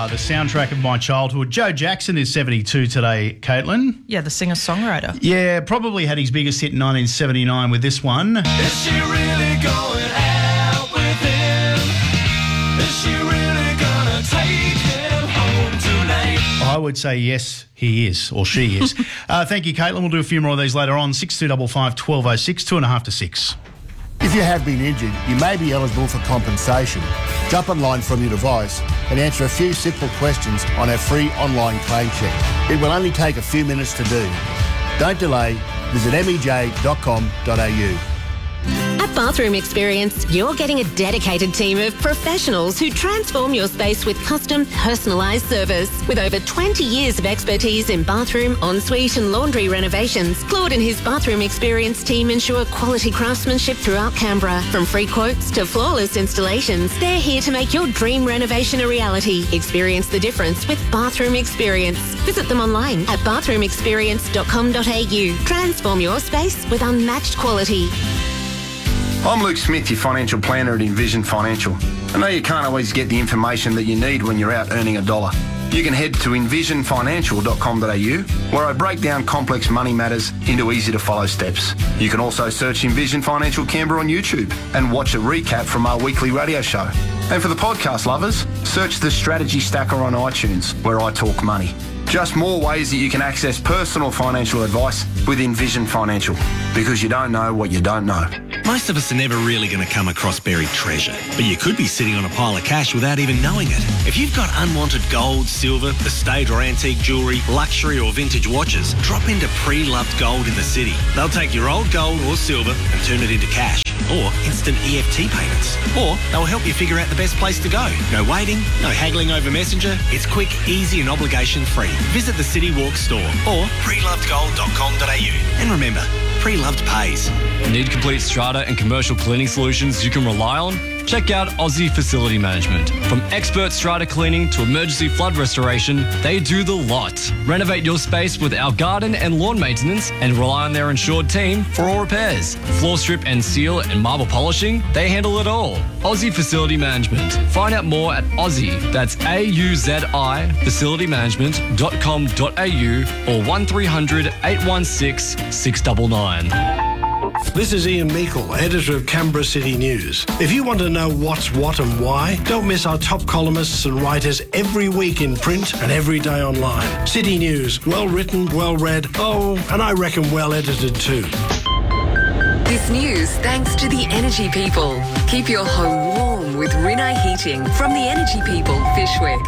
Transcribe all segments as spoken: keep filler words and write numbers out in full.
the soundtrack of my childhood. Joe Jackson is seventy-two today, Caitlin. Yeah, the singer-songwriter. Yeah, probably had his biggest hit in nineteen seventy-nine with this one. Is she really going out with him? Is she really gonna take him home tonight? I would say yes, he is, or she is. uh, thank you, Caitlin. We'll do a few more of these later on. six two five five, one two oh six, two and a half to six. If you have been injured, you may be eligible for compensation. Jump online from your device and answer a few simple questions on our free online claim check. It will only take a few minutes to do. Don't delay. Visit m e j dot com dot a u. At Bathroom Experience, you're getting a dedicated team of professionals who transform your space with custom, personalised service. With over twenty years of expertise in bathroom, ensuite and laundry renovations, Claude and his Bathroom Experience team ensure quality craftsmanship throughout Canberra. From free quotes to flawless installations, they're here to make your dream renovation a reality. Experience the difference with Bathroom Experience. Visit them online at bathroom experience dot com dot a u. Transform your space with unmatched quality. I'm Luke Smith, your financial planner at Envision Financial. I know you can't always get the information that you need when you're out earning a dollar. You can head to envision financial dot com dot a u, where I break down complex money matters into easy-to-follow steps. You can also search Envision Financial Canberra on YouTube and watch a recap from our weekly radio show. And for the podcast lovers, search the Strategy Stacker on iTunes, where I talk money. Just more ways that you can access personal financial advice with Envision Financial, because you don't know what you don't know. Most of us are never really going to come across buried treasure, but you could be sitting on a pile of cash without even knowing it. If you've got unwanted gold, silver, estate or antique jewellery, luxury or vintage watches, drop into Pre-Loved Gold in the city. They'll take your old gold or silver and turn it into cash, or instant E F T payments. Or they'll help you figure out the best place to go. No waiting, no haggling over Messenger. It's quick, easy and obligation-free. Visit the City Walk store or pre loved gold dot com dot a u. And remember, Pre-Loved pays. Need complete strata and commercial cleaning solutions you can rely on? Check out Aussie Facility Management. From expert strata cleaning to emergency flood restoration, they do the lot. Renovate your space with our garden and lawn maintenance and rely on their insured team for all repairs. Floor strip and seal and marble polishing, they handle it all. Aussie Facility Management. Find out more at Aussie, that's A U Z I, facility management dot com dot a u or one three hundred, eight one six, six nine nine. This is Ian Meikle, editor of Canberra City News. If you want to know what's what and why, don't miss our top columnists and writers every week in print and every day online. City News, well written, well read, oh, and I reckon well edited too. This news thanks to the Energy People. Keep your home warm with Rinnai Heating from the Energy People, Fishwick.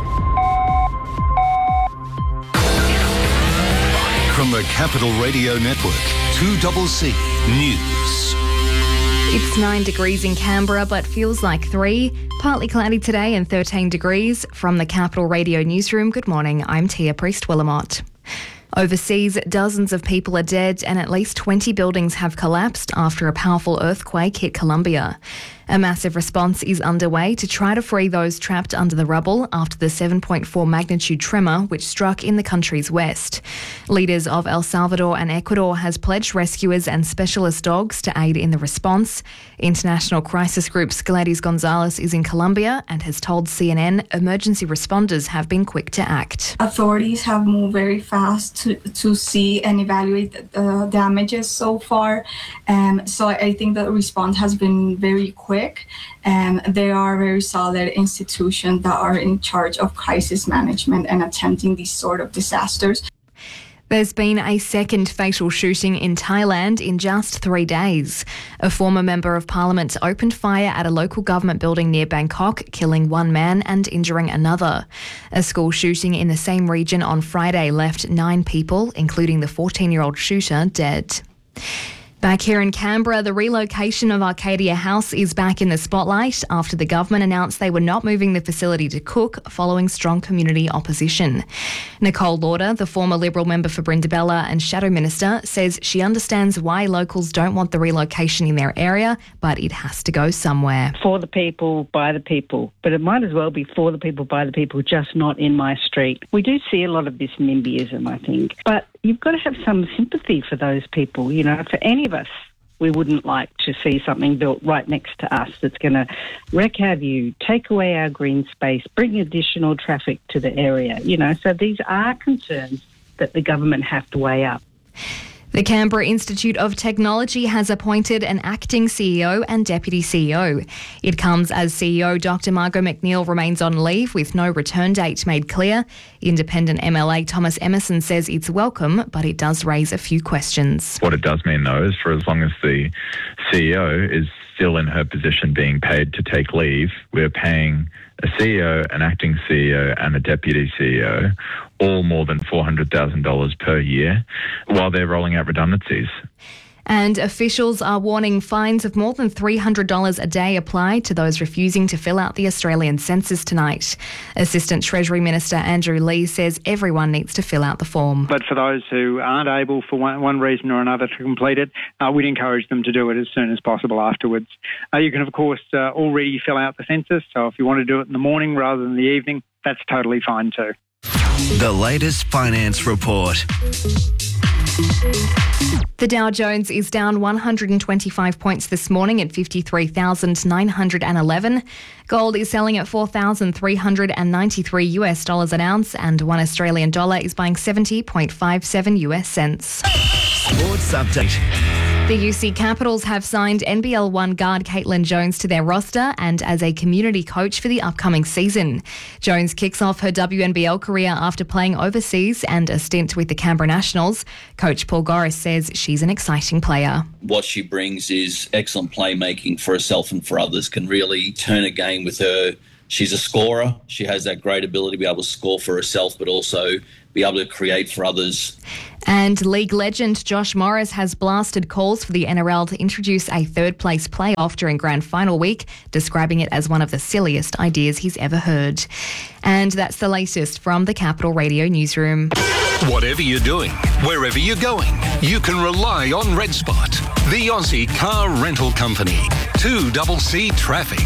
From the Capital Radio Network, two C C News. It's nine degrees in Canberra, but feels like three. Partly cloudy today and thirteen degrees. From the Capital Radio Newsroom, good morning, I'm Tia Priest-Willamott. Overseas, dozens of people are dead and at least twenty buildings have collapsed after a powerful earthquake hit Colombia. A massive response is underway to try to free those trapped under the rubble after the seven point four magnitude tremor which struck in the country's west. Leaders of El Salvador and Ecuador has pledged rescuers and specialist dogs to aid in the response. International crisis group Gladys Gonzalez is in Colombia and has told C N N emergency responders have been quick to act. Authorities have moved very fast to, to see and evaluate the damages so far. Um, so I think the response has been very quick. And they are very solid institutions that are in charge of crisis management and attempting these sort of disasters. There's been a second fatal shooting in Thailand in just three days. A former member of parliament opened fire at a local government building near Bangkok, killing one man and injuring another. A school shooting in the same region on Friday left nine people, including the fourteen-year-old shooter, dead. Back here in Canberra, the relocation of Arcadia House is back in the spotlight after the government announced they were not moving the facility to Cook following strong community opposition. Nicole Lauder, the former Liberal member for Brindabella and Shadow Minister, says she understands why locals don't want the relocation in their area, but it has to go somewhere. For the people, by the people. But it might as well be for the people, by the people, just not in my street. We do see a lot of this NIMBYism, I think. But you've got to have some sympathy for those people, you know, for any of us. We wouldn't like to see something built right next to us that's going to wreak our view, take away our green space, bring additional traffic to the area. You know, so these are concerns that the government have to weigh up. The Canberra Institute of Technology has appointed an acting C E O and deputy C E O. It comes as C E O Doctor Margot McNeil remains on leave with no return date made clear. Independent M L A Thomas Emerson says it's welcome, but it does raise a few questions. What it does mean, though, is for as long as the C E O is still in her position being paid to take leave, we're paying a C E O, an acting C E O and a deputy C E O all more than four hundred thousand dollars per year while they're rolling out redundancies. And officials are warning fines of more than three hundred dollars a day apply to those refusing to fill out the Australian census tonight. Assistant Treasury Minister Andrew Lee says everyone needs to fill out the form. But for those who aren't able for one, one reason or another to complete it, uh, we'd encourage them to do it as soon as possible afterwards. Uh, you can, of course, uh, already fill out the census, so if you want to do it in the morning rather than the evening, that's totally fine too. The latest finance report. The Dow Jones is down one hundred twenty-five points this morning at fifty-three thousand nine hundred eleven. Gold is selling at four thousand three hundred ninety-three US dollars an ounce, and one Australian dollar is buying seventy point five seven US cents. Sports update. The U C Capitals have signed N B L one guard Caitlin Jones to their roster and as a community coach for the upcoming season. Jones kicks off her W N B L career after playing overseas and a stint with the Canberra Nationals. Coach Paul Goris says she's an exciting player. What she brings is excellent playmaking for herself and for others, can really turn a game with her. She's a scorer. She has that great ability to be able to score for herself, but also be able to create for others. And league legend Josh Morris has blasted calls for the N R L to introduce a third-place playoff during grand final week, describing it as one of the silliest ideas he's ever heard. And that's the latest from the Capital Radio newsroom. Whatever you're doing, wherever you're going, you can rely on Red Spot, the Aussie car rental company. two C C Traffic.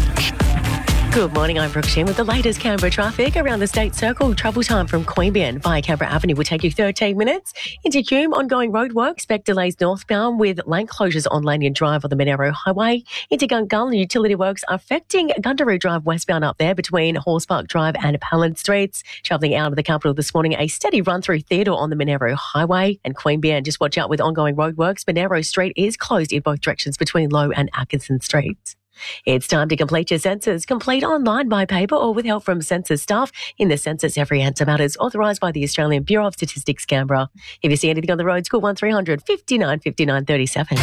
Good morning, I'm Brooke Shin with the latest Canberra traffic around the State Circle. Travel time from Queanbeyan via Canberra Avenue will take you thirteen minutes. Into Hume, ongoing roadwork, expect delays northbound with lane closures on Lanyon Drive on the Monaro Highway. Into Gungahlin, utility works affecting Gundaroo Drive westbound up there between Horse Park Drive and Palin Streets. Travelling out of the capital this morning, a steady run through Theodore on the Monaro Highway. And Queanbeyan, just watch out with ongoing roadworks. Monaro Street is closed in both directions between Low and Atkinson Streets. It's time to complete your census. Complete online, by paper, or with help from census staff. In the census, every answer matters. Authorised by the Australian Bureau of Statistics, Canberra. If you see anything on the roads, call one three hundred fifty-nine fifty-nine thirty-seven.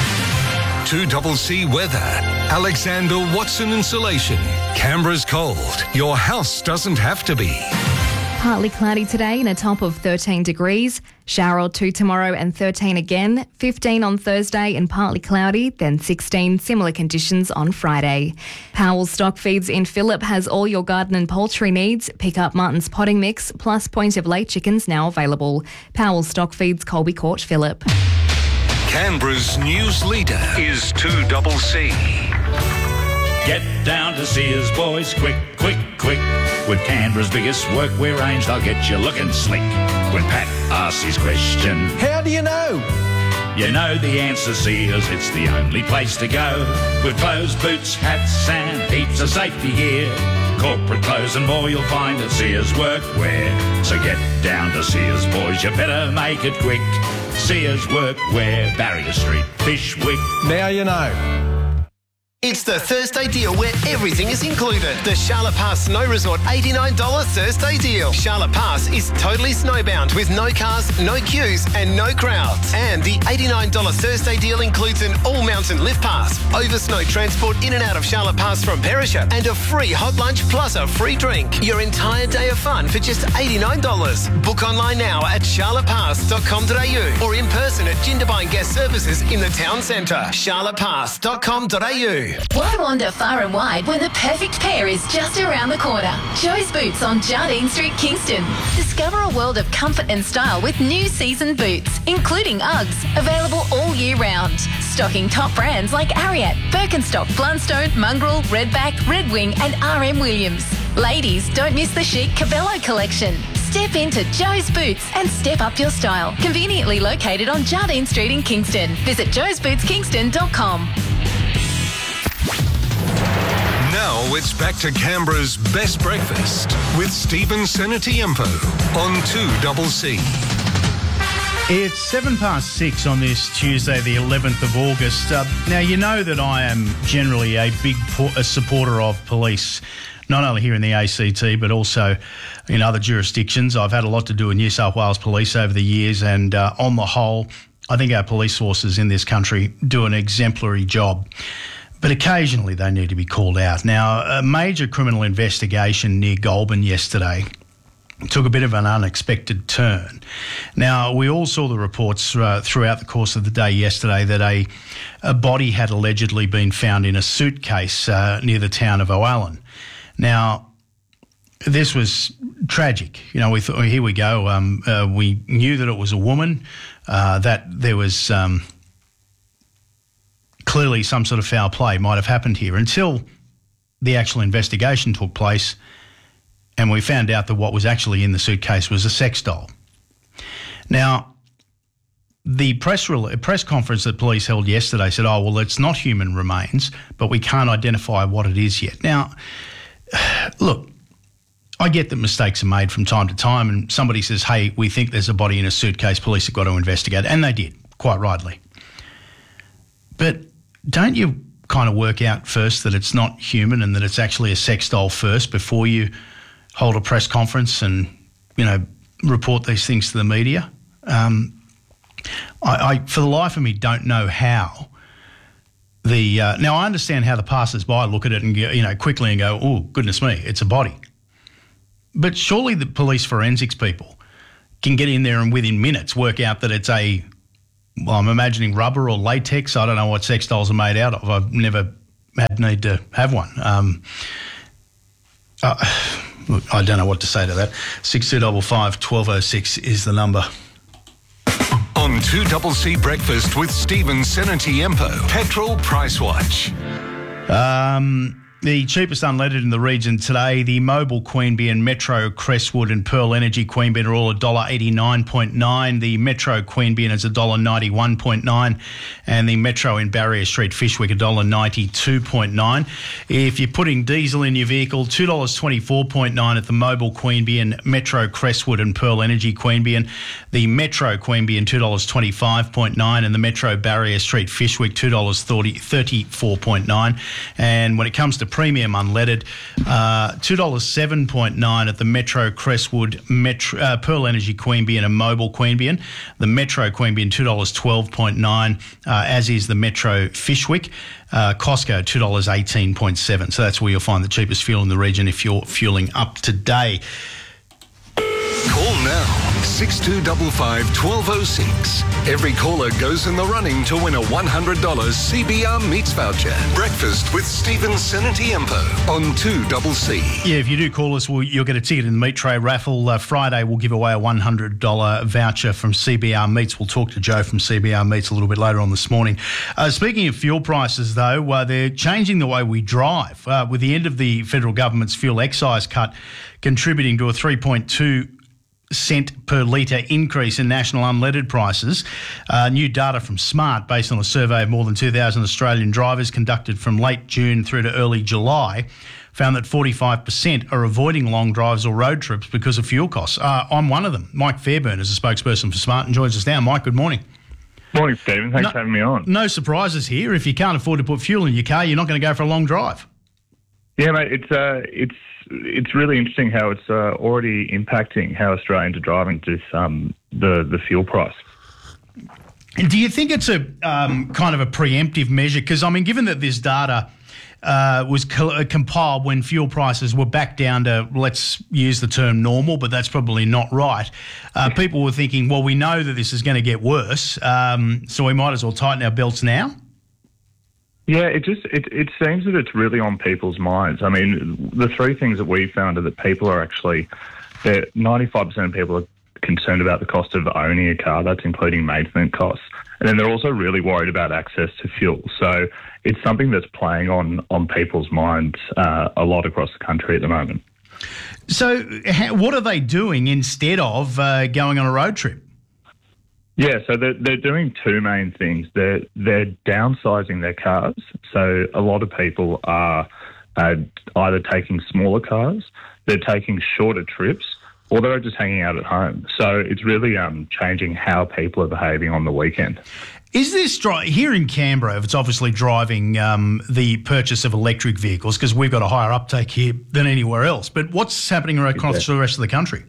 two C C weather. Alexander Watson Insulation. Canberra's cold. Your house doesn't have to be. Partly cloudy today and a top of thirteen degrees. Shower or two tomorrow and thirteen again. fifteen on Thursday and partly cloudy, then sixteen. Similar conditions on Friday. Powell's Stock Feeds in Phillip has all your garden and poultry needs. Pick up Martin's potting mix plus point of lay chickens now available. Powell's Stock Feeds, Colby Court, Phillip. Canberra's news leader is two C C. Get down to Sears, boys, quick, quick, quick. With Canberra's biggest workwear range, they'll get you looking slick. When Pat asks his question, how do you know? You know the answer, Sears, it's the only place to go. With clothes, boots, hats and heaps of safety gear. Corporate clothes and more you'll find at Sears Workwear. So get down to Sears, boys, you better make it quick. Sears Workwear, Barrier Street, Fishwick. Now you know. It's the Thursday deal where everything is included. The Charlotte Pass Snow Resort eighty-nine dollars Thursday deal. Charlotte Pass is totally snowbound with no cars, no queues and no crowds. And the eighty-nine dollars Thursday deal includes an all-mountain lift pass, over snow transport in and out of Charlotte Pass from Perisher, and a free hot lunch plus a free drink. Your entire day of fun for just eighty-nine dollars. Book online now at charlotte pass dot com dot a u or in person at Jindabyne Guest Services in the town centre. charlotte pass dot com dot a u. Why wander far and wide when the perfect pair is just around the corner? Joe's Boots on Jardine Street, Kingston. Discover a world of comfort and style with new season boots, including Uggs, available all year round. Stocking top brands like Ariat, Birkenstock, Blundstone, Mongrel, Redback, Red Wing and R M Williams. Ladies, don't miss the chic Cabello collection. Step into Joe's Boots and step up your style. Conveniently located on Jardine Street in Kingston. Visit joes boots kingston dot com. Now it's back to Canberra's best breakfast with Stephen Senatiempo on two double C. It's seven past six on this Tuesday, the eleventh of August. Uh, now, you know that I am generally a big po- a supporter of police, not only here in the A C T, but also in other jurisdictions. I've had a lot to do with New South Wales Police over the years, and uh, on the whole, I think our police forces in this country do an exemplary job. But occasionally they need to be called out. Now, a major criminal investigation near Goulburn yesterday took a bit of an unexpected turn. Now, we all saw the reports uh, throughout the course of the day yesterday that a, a body had allegedly been found in a suitcase uh, near the town of O'Allen. Now, this was tragic. You know, we thought, oh, here we go. Um, uh, we knew that it was a woman, uh, that there was um, clearly some sort of foul play might have happened here until the actual investigation took place. And we found out that what was actually in the suitcase was a sex doll. Now, the press re- press conference that police held yesterday said, oh, well, it's not human remains, but we can't identify what it is yet. Now, look, I get that mistakes are made from time to time, and somebody says, hey, we think there's a body in a suitcase, police have got to investigate. And they did, quite rightly. But don't you kind of work out first that it's not human and that it's actually a sex doll first before you hold a press conference and, you know, report these things to the media? Um, I, I, for the life of me, don't know how the... Uh, now, I understand how the passers-by look at it and, you know, quickly and go, oh, goodness me, it's a body. But surely the police forensics people can get in there and within minutes work out that it's a, well, I'm imagining rubber or latex. I don't know what sex dolls are made out of. I've never had need to have one. Um, uh, Look, I don't know what to say to that. six two five five, one two oh six is the number. On two double C Breakfast with Stephen Senatiempo, Petrol Price Watch. Um, the cheapest unleaded in the region today, the Mobil Queanbeyan, Metro Crestwood and Pearl Energy Queanbeyan are all one dollar eighty-nine point nine. The Metro Queanbeyan is one dollar ninety-one point nine and the Metro in Barrier Street Fishwick one dollar ninety-two point nine. If you're putting diesel in your vehicle, two dollars twenty-four point nine at the Mobil Queanbeyan, Metro Crestwood and Pearl Energy Queanbeyan. The Metro Queanbeyan two dollars twenty-five point nine and the Metro Barrier Street Fishwick two dollars thirty-four point nine. And when it comes to premium unleaded, uh, two dollars seven point nine at the Metro Crestwood, Metro, uh, Pearl Energy Queanbeyan and Mobil Queanbeyan. The Metro Queanbeyan two dollars twelve point nine, uh, as is the Metro Fishwick. Uh, Costco two dollars eighteen point seven. So that's where you'll find the cheapest fuel in the region if you're fueling up today. Call now, six two five five, one two oh six. Every caller goes in the running to win a one hundred dollars C B R Meats voucher. Breakfast with Stephen Senatiempo on two double C. Yeah, if you do call us, we'll, you'll get a ticket in the meat tray raffle. Uh, Friday, we'll give away a one hundred dollars voucher from C B R Meats. We'll talk to Joe from C B R Meats a little bit later on this morning. Uh, speaking of fuel prices, though, uh, they're changing the way we drive. Uh, with the end of the federal government's fuel excise cut contributing to a three point two cent per litre increase in national unleaded prices. Uh, new data from Smart, based on a survey of more than two thousand Australian drivers conducted from late June through to early July, found that forty-five percent are avoiding long drives or road trips because of fuel costs. Uh, I'm one of them. Mike Fairburn is a spokesperson for Smart and joins us now. Mike, good morning. Morning, Stephen. Thanks no, for having me on. No surprises here. If you can't afford to put fuel in your car, you're not going to go for a long drive. Yeah, mate, it's uh, it's it's really interesting how it's uh, already impacting how Australians are driving to um, the the fuel price. And do you think it's a um, kind of a preemptive measure? Because I mean, given that this data uh, was co- compiled when fuel prices were back down to, let's use the term normal, but that's probably not right. Uh, people were thinking, well, we know that this is going to get worse, um, so we might as well tighten our belts now. Yeah, it just it, it seems that it's really on people's minds. I mean, the three things that we found are that people are actually, that ninety-five percent of people are concerned about the cost of owning a car. That's including maintenance costs. And then they're also really worried about access to fuel. So it's something that's playing on, on people's minds uh, a lot across the country at the moment. So ha- what are they doing instead of uh, going on a road trip? Yeah, so they're, they're doing two main things. They're, they're downsizing their cars. So a lot of people are uh, either taking smaller cars, they're taking shorter trips, or they're just hanging out at home. So it's really um, changing how people are behaving on the weekend. Is this dri- here in Canberra? It's obviously driving um, the purchase of electric vehicles because we've got a higher uptake here than anywhere else. But what's happening across yeah. the rest of the country?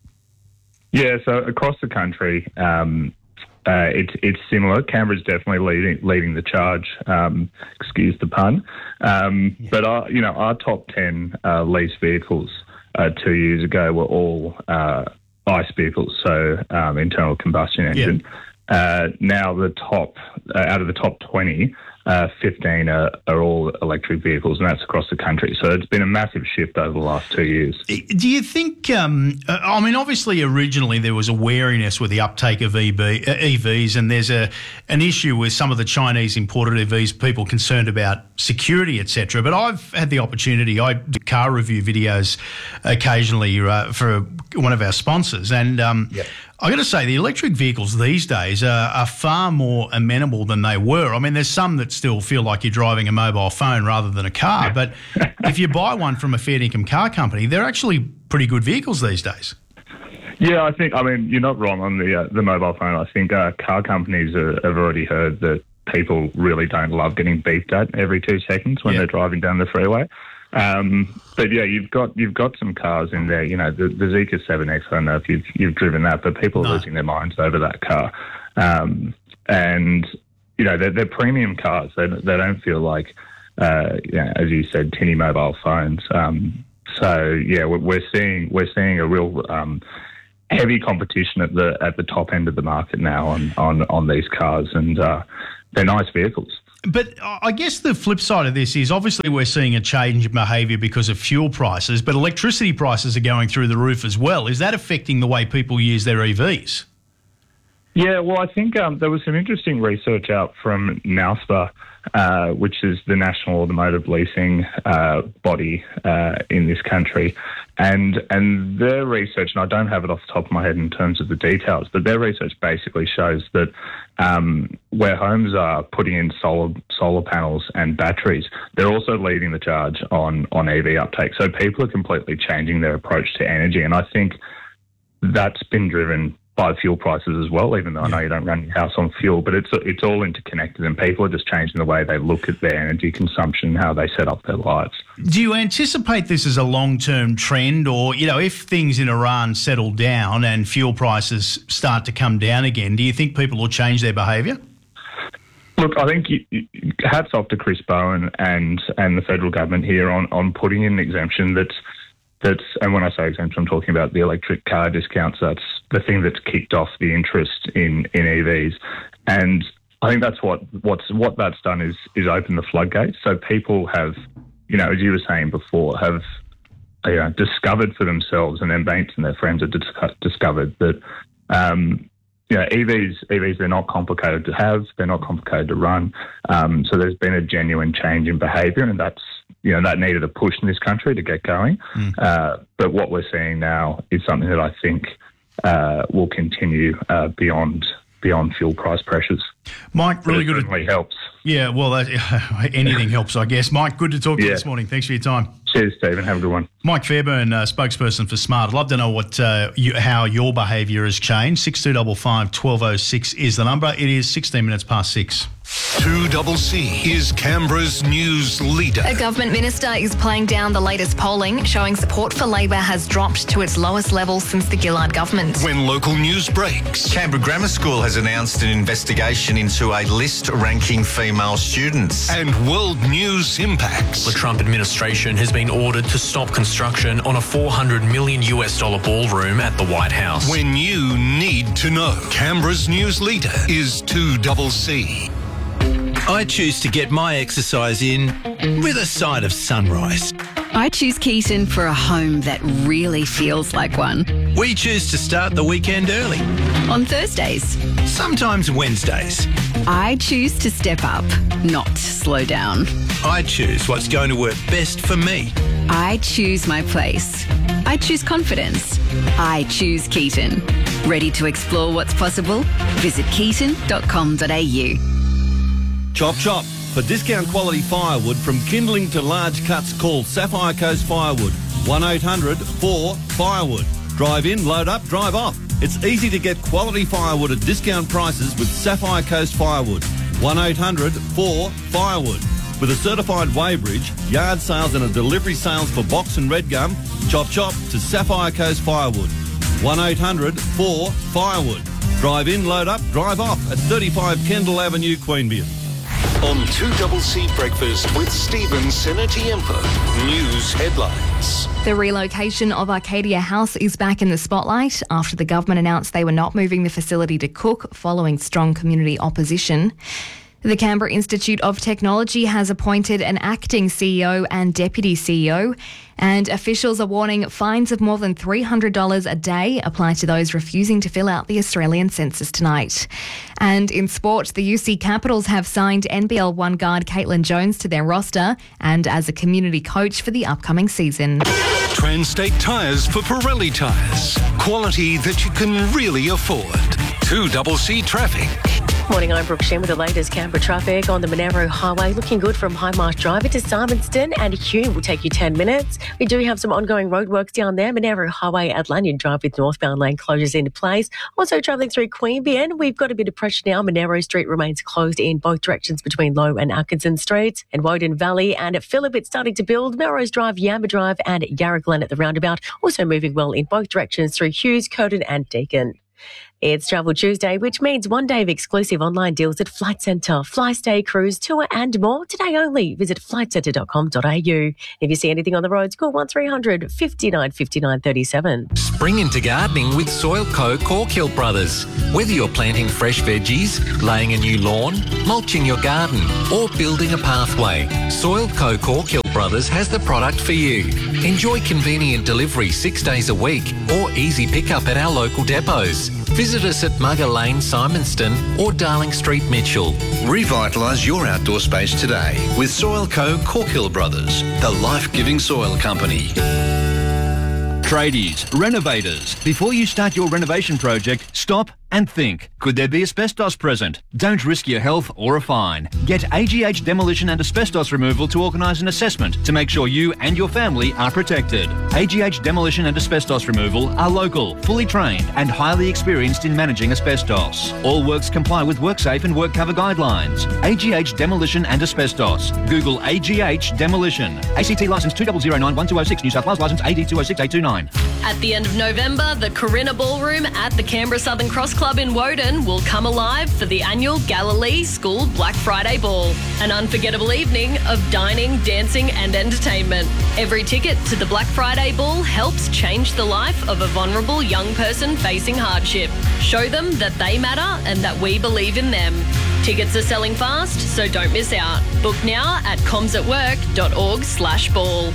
Yeah, so across the country, um, uh, it's it's similar. Canberra's definitely leading leading the charge. Um, excuse the pun. Um, yeah. But our, you know, our top ten uh, lease vehicles uh, two years ago were all uh, ICE vehicles, so um, internal combustion engine. Yeah. Uh, now the top, uh, out of the top twenty, uh, fifteen are, are all electric vehicles, and that's across the country. So it's been a massive shift over the last two years. Do you think, um, I mean, obviously originally there was a wariness with the uptake of E Vs, and there's a an issue with some of the Chinese imported E Vs, people concerned about security, et cetera. But I've had the opportunity, I do car review videos occasionally uh, for one of our sponsors, and um, yep. I've got to say, the electric vehicles these days are, are far more amenable than they were. I mean, there's some that still feel like you're driving a mobile phone rather than a car, but if you buy one from a fair income car company, they're actually pretty good vehicles these days. Yeah, I think, I mean, you're not wrong on the uh, the mobile phone. I think uh, car companies are, have already heard that people really don't love getting beeped at every two seconds when yeah. they're driving down the freeway. Um, but yeah, you've got you've got some cars in there. You know, the, the Zeekr seven X. I don't know if you've you've driven that, but people no. are losing their minds over that car. Um, and you know, they're, they're premium cars. They they don't feel like, uh, you know, as you said, tinny mobile phones. Um, so yeah, we're, we're seeing we're seeing a real um, heavy competition at the at the top end of the market now on on, on these cars, and uh, they're nice vehicles. But I guess the flip side of this is obviously we're seeing a change in behaviour because of fuel prices, but electricity prices are going through the roof as well. Is that affecting the way people use their E Vs? Yeah, well, I think um, there was some interesting research out from NAUSPA, uh, which is the National Automotive Leasing uh, body uh, in this country. And and their research, and I don't have it off the top of my head in terms of the details, but their research basically shows that um, where homes are putting in solar solar panels and batteries, they're also leading the charge on, on E V uptake. So people are completely changing their approach to energy. And I think that's been driven by fuel prices as well, even though I know you don't run your house on fuel, but it's it's all interconnected, and people are just changing the way they look at their energy consumption, how they set up their lives. Do you anticipate this as a long-term trend, or, you know, if things in Iran settle down and fuel prices start to come down again, do you think people will change their behaviour? Look, I think you, you, hats off to Chris Bowen and, and the federal government here on, on putting in an exemption that's That's, and when I say exemption, I'm talking about the electric car discounts. That's the thing that's kicked off the interest in, in E Vs. And I think that's what what's what that's done is is open the floodgates. So people have, you know, as you were saying before, have you know, discovered for themselves, and their mates and their friends have dis- discovered that, um, you know, E Vs, E Vs, they're not complicated to have, they're not complicated to run. Um, so there's been a genuine change in behaviour, and that's, you know, that needed a push in this country to get going. Mm. Uh, but what we're seeing now is something that I think uh, will continue uh, beyond beyond fuel price pressures. Mike, really good. It certainly to, helps. Yeah, well, that, anything helps, I guess. Mike, good to talk to yeah. you this morning. Thanks for your time. Cheers, Stephen. Have a good one. Mike Fairburn, uh, spokesperson for Smart. I'd love to know what uh, you, how your behaviour has changed. six two five five, one two zero six is the number. It is sixteen minutes past six. two C C is Canberra's news leader. A government minister is playing down the latest polling, showing support for Labor has dropped to its lowest level since the Gillard government. When local news breaks. Canberra Grammar School has announced an investigation into a list ranking female students. And world news impacts. The Trump administration has been ordered to stop construction on a four hundred million US dollar ballroom at the White House. When you need to know, Canberra's news leader is two C C. I choose to get my exercise in with a side of sunrise. I choose Keaton for a home that really feels like one. We choose to start the weekend early. On Thursdays. Sometimes Wednesdays. I choose to step up, not slow down. I choose what's going to work best for me. I choose my place. I choose confidence. I choose Keaton. Ready to explore what's possible? Visit keaton dot com dot a u. Chop chop. For discount quality firewood from kindling to large cuts, call Sapphire Coast Firewood. one eight hundred four firewood. Drive in, load up, drive off. It's easy to get quality firewood at discount prices with Sapphire Coast Firewood. one eight hundred four firewood. With a certified weighbridge, yard sales and a delivery sales for box and red gum, chop chop to Sapphire Coast Firewood. one eight hundred four firewood. Drive in, load up, drive off at thirty-five Kendall Avenue, Queanbeyan. On two C Breakfast with Stephen Senatiempo. News headlines. The relocation of Arcadia House is back in the spotlight after the government announced they were not moving the facility to Cook following strong community opposition. The Canberra Institute of Technology has appointed an acting C E O and deputy C E O, and officials are warning fines of more than three hundred dollars a day apply to those refusing to fill out the Australian census tonight. And in sport, the U C Capitals have signed N B L one guard Caitlin Jones to their roster and as a community coach for the upcoming season. Transtate Tyres for Pirelli tyres. Quality that you can really afford. two C traffic. Morning, I'm Brooke Shen with the latest Canberra traffic on the Monaro Highway. Looking good from High Marsh Drive into Symonston, and Hume will take you ten minutes. We do have some ongoing roadworks down there. Monaro Highway at Lanyon Drive with northbound lane closures into place. Also travelling through Queanbeyan, we've got a bit of pressure now. Monaro Street remains closed in both directions between Low and Atkinson Streets. And Woden Valley and Phillip, it's starting to build. Melrose Drive, Yamba Drive and Yarra Glen at the roundabout. Also moving well in both directions through Hughes, Curtin and Deakin. It's Travel Tuesday, which means one day of exclusive online deals at Flight Centre, Fly, Stay, Cruise, Tour and more. Today only. Visit flight centre dot com dot a u. If you see anything on the roads, call one three hundred fifty-nine fifty-nine thirty-seven. Spring into gardening with Soil Co. Corkhill Brothers. Whether you're planting fresh veggies, laying a new lawn, mulching your garden or building a pathway, Soil Co. Corkhill Brothers has the product for you. Enjoy convenient delivery six days a week or easy pickup at our local depots. Visit us at Mugger Lane, Symonston or Darling Street, Mitchell. Revitalise your outdoor space today with Soil Co. Corkhill Brothers, the life-giving soil company. Tradies, renovators. Before you start your renovation project, stop and think. Could there be asbestos present? Don't risk your health or a fine. Get A G H Demolition and Asbestos Removal to organise an assessment to make sure you and your family are protected. A G H Demolition and Asbestos Removal are local, fully trained and highly experienced in managing asbestos. All works comply with WorkSafe and WorkCover guidelines. A G H Demolition and Asbestos. Google A G H Demolition. A C T licence two zero zero nine one two zero six, New South Wales licence A D two zero six eight two nine. At the end of November, the Corinna Ballroom at the Canberra Southern Cross Club in Woden will come alive for the annual Galilee School Black Friday Ball, an unforgettable evening of dining, dancing and entertainment. Every ticket to the Black Friday Ball helps change the life of a vulnerable young person facing hardship. Show them that they matter and that we believe in them. Tickets are selling fast, so don't miss out. Book now at comsatwork.org slash ball.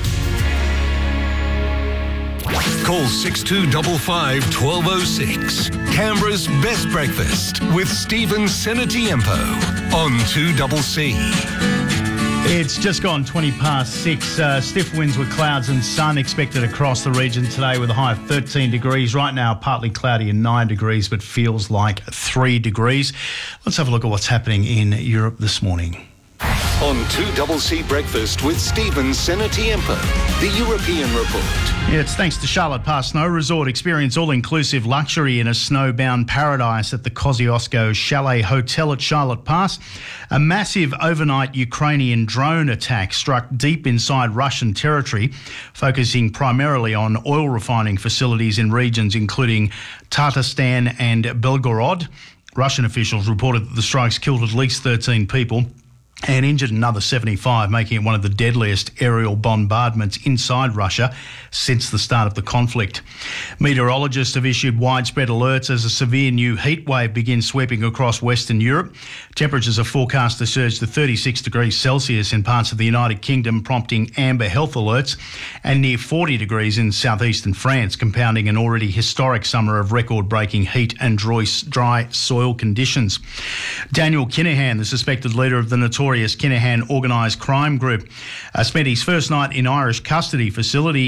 Call six two five five, one two zero six. Canberra's Best Breakfast with Stephen Senatiempo on two C C. It's just gone twenty past six. Uh, stiff winds with clouds and sun expected across the region today with a high of thirteen degrees. Right now, partly cloudy and nine degrees, but feels like three degrees. Let's have a look at what's happening in Europe this morning. On two C C Breakfast with Stephen Senatiempo, the European Report. Yeah, it's thanks to Charlotte Pass Snow Resort. Experience all-inclusive luxury in a snowbound paradise at the Kosciuszko Chalet Hotel at Charlotte Pass. A massive overnight Ukrainian drone attack struck deep inside Russian territory, focusing primarily on oil refining facilities in regions including Tatarstan and Belgorod. Russian officials reported that the strikes killed at least thirteen people and injured another seventy-five, making it one of the deadliest aerial bombardments inside Russia since the start of the conflict. Meteorologists have issued widespread alerts as a severe new heat wave begins sweeping across Western Europe. Temperatures are forecast to surge to thirty-six degrees Celsius in parts of the United Kingdom, prompting amber health alerts, and near forty degrees in southeastern France, compounding an already historic summer of record-breaking heat and dry, dry soil conditions. Daniel Kinahan, the suspected leader of the notorious Kinahan organised crime group, uh, spent his first night in Irish custody facility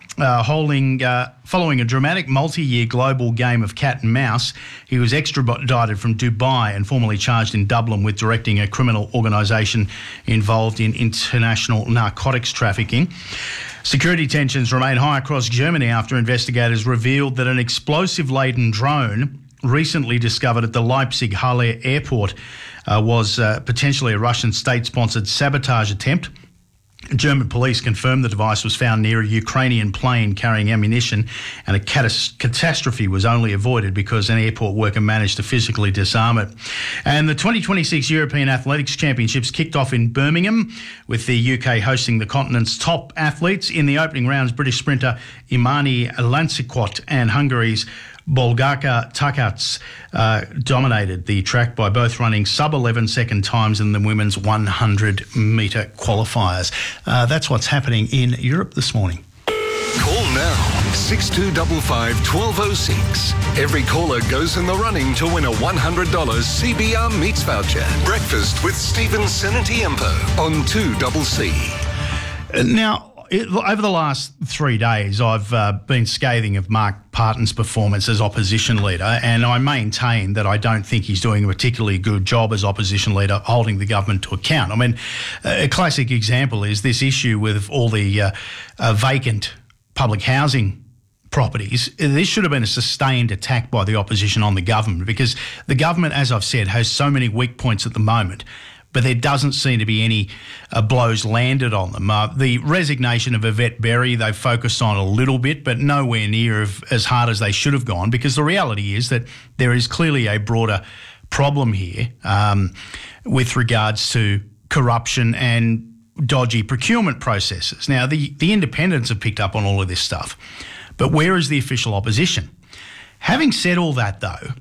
uh, holding, uh, following a dramatic multi-year global game of cat and mouse. He was extradited from Dubai and formally charged in Dublin with directing a criminal organisation involved in international narcotics trafficking. Security tensions remain high across Germany after investigators revealed that an explosive-laden drone recently discovered at the Leipzig Halle airport uh, was uh, potentially a Russian state-sponsored sabotage attempt. German police confirmed the device was found near a Ukrainian plane carrying ammunition, and a catas- catastrophe was only avoided because an airport worker managed to physically disarm it. And the twenty twenty-six European Athletics Championships kicked off in Birmingham, with the U K hosting the continent's top athletes. In the opening rounds, British sprinter Imani Lansiquot and Hungary's Bolgaka Takats uh, dominated the track by both running sub eleven second times in the women's one hundred metre qualifiers. Uh, that's what's happening in Europe this morning. Call now, six two five five, one two zero six. Every caller goes in the running to win a one hundred dollars C B R Meats voucher. Breakfast with Stephen Senatiempo on two C C. Uh, now, It, over the last three days, I've uh, been scathing of Mark Parton's performance as opposition leader, and I maintain that I don't think he's doing a particularly good job as opposition leader holding the government to account. I mean, a classic example is this issue with all the uh, uh, vacant public housing properties. This should have been a sustained attack by the opposition on the government, because the government, as I've said, has so many weak points at the moment, but there doesn't seem to be any uh, blows landed on them. Uh, the resignation of Yvette Berry, they've focused on a little bit, but nowhere near of, as hard as they should have gone, because the reality is that there is clearly a broader problem here um, with regards to corruption and dodgy procurement processes. Now, the, the independents have picked up on all of this stuff, but where is the official opposition? Having said all that, though,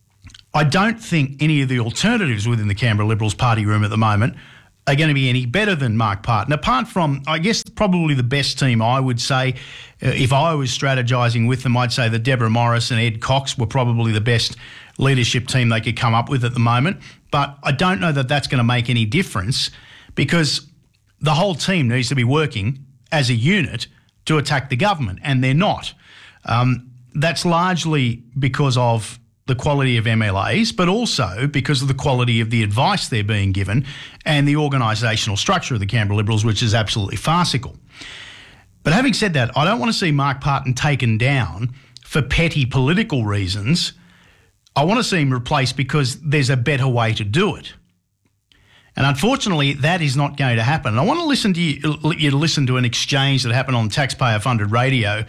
I don't think any of the alternatives within the Canberra Liberals party room at the moment are going to be any better than Mark Parton. Apart from, I guess, probably the best team, I would say, uh, if I was strategising with them, I'd say that Deborah Morris and Ed Cox were probably the best leadership team they could come up with at the moment. But I don't know that that's going to make any difference, because the whole team needs to be working as a unit to attack the government, and they're not. Um, that's largely because of the quality of M L As, but also because of the quality of the advice they're being given and the organisational structure of the Canberra Liberals, which is absolutely farcical. But having said that, I don't want to see Mark Parton taken down for petty political reasons. I want to see him replaced because there's a better way to do it. And unfortunately, that is not going to happen. And I want to listen to you, you to listen to an exchange that happened on taxpayer-funded radio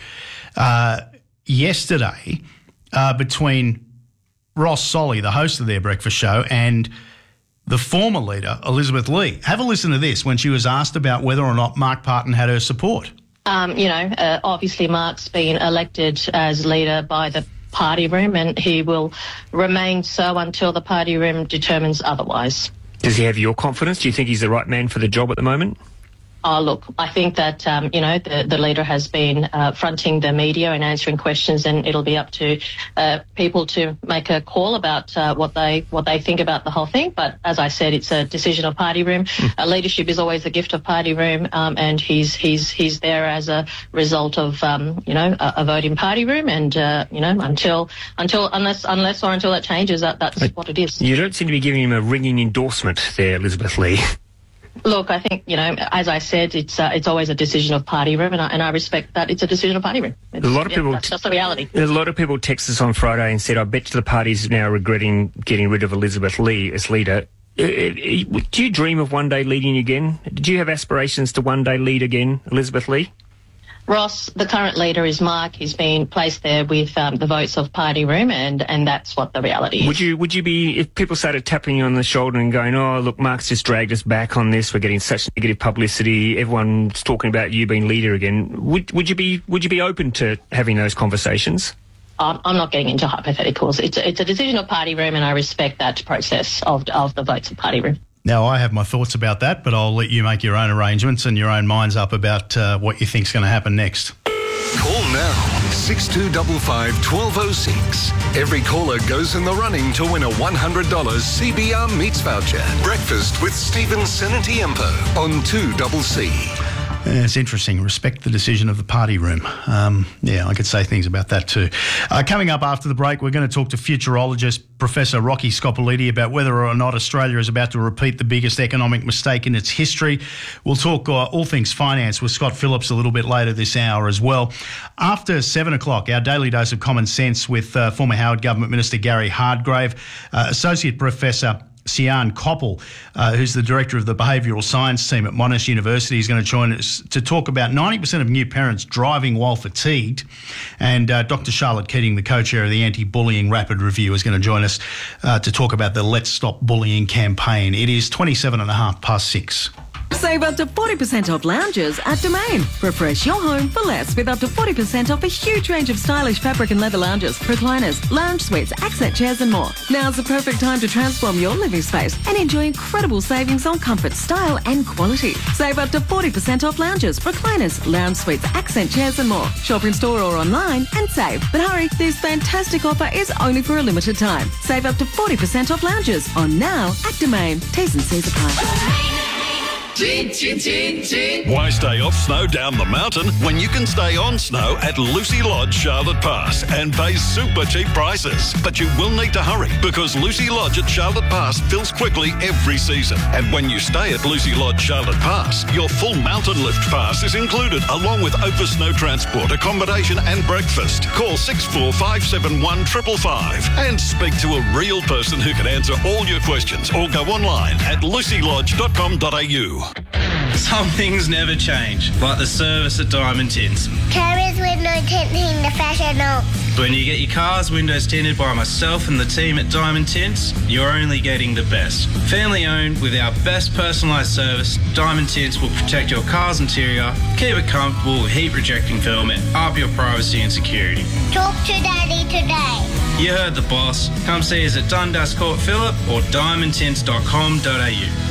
uh, yesterday uh, between Ross Solly, the host of their breakfast show, and the former leader, Elizabeth Lee. Have a listen to this when she was asked about whether or not Mark Parton had her support. Um, you know, uh, obviously Mark's been elected as leader by the party room, and he will remain so until the party room determines otherwise. Does he have your confidence? Do you think he's the right man for the job at the moment? Oh, look, I think that, um, you know, the, the leader has been uh, fronting the media and answering questions, and it'll be up to uh, people to make a call about uh, what they what they think about the whole thing. But as I said, it's a decision of party room. Mm. Uh, leadership is always a gift of party room, um, and he's he's he's there as a result of, um, you know, a, a vote in party room. And, uh, you know, until, until unless unless or until that changes, that, that's but what it is. You don't seem to be giving him a ringing endorsement there, Elizabeth Lee. Look, I think, you know, as I said, it's uh, it's always a decision of party room, and I, and I respect that. It's a decision of party room. It's, a lot of yeah, people. That's, that's the reality. A lot of people texted us on Friday and said, "I bet the party's now regretting getting rid of Elizabeth Lee as leader." Uh, uh, do you dream of one day leading again? Do you have aspirations to one day lead again, Elizabeth Lee? Ross, the current leader is Mark. He's been placed there with um, the votes of party room, and, and that's what the reality is. Would you would you be, if people started tapping you on the shoulder and going, "Oh, look, Mark's just dragged us back on this. We're getting such negative publicity. Everyone's talking about you being leader again." Would would you be would you be open to having those conversations? Um, I'm not getting into hypotheticals. It's a, it's a decision of party room, and I respect that process of of the votes of party room. Now, I have my thoughts about that, but I'll let you make your own arrangements and your own minds up about uh, what you think's going to happen next. Call now, six two five five, one two zero six. Every caller goes in the running to win a one hundred dollars C B R Meats voucher. Breakfast with Stephen Senatiempo on two C C. It's interesting. Respect the decision of the party room. Um, yeah, I could say things about that too. Uh, coming up after the break, we're going to talk to futurologist Professor Rocky Scopoliti about whether or not Australia is about to repeat the biggest economic mistake in its history. We'll talk uh, all things finance with Scott Phillips a little bit later this hour as well. After seven o'clock, our daily dose of common sense with uh, former Howard Government Minister Gary Hardgrave, uh, Associate Professor Sian Koppel, uh, who's the director of the behavioural science team at Monash University, is going to join us to talk about ninety percent of new parents driving while fatigued. And uh, Doctor Charlotte Keating, the co-chair of the Anti-Bullying Rapid Review, is going to join us uh, to talk about the Let's Stop Bullying campaign. It is twenty-seven and a half past six. Save up to forty percent off lounges at Domain. Refresh your home for less with up to forty percent off a huge range of stylish fabric and leather lounges, recliners, lounge suites, accent chairs and more. Now's the perfect time to transform your living space and enjoy incredible savings on comfort, style and quality. Save up to forty percent off lounges, recliners, lounge suites, accent chairs and more. Shop in store or online and save. But hurry, this fantastic offer is only for a limited time. Save up to forty percent off lounges on now at Domain. T's and C's apply. Chin, chin, chin, chin. Why stay off snow down the mountain when you can stay on snow at Lucy Lodge, Charlotte Pass and pay super cheap prices? But you will need to hurry because Lucy Lodge at Charlotte Pass fills quickly every season. And when you stay at Lucy Lodge, Charlotte Pass, your full mountain lift pass is included along with over snow transport, accommodation and breakfast. Call six four five seven one five five five and speak to a real person who can answer all your questions or go online at lucy lodge dot com dot a u. Some things never change, like the service at Diamond Tints. Carriers window tinting the fashion oak. When you get your car's windows tinted by myself and the team at Diamond Tints, you're only getting the best. Family owned with our best personalised service, Diamond Tints will protect your car's interior, keep it comfortable with heat rejecting film and up your privacy and security. Talk to Daddy today. You heard the boss. Come see us at Dundas Court Phillip or diamond tints dot com dot a u.